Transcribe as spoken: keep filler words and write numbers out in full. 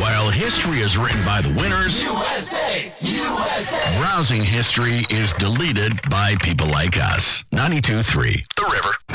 While history is written by the winners, U S A! U S A! browsing history is deleted by people like us. ninety-two point three The River.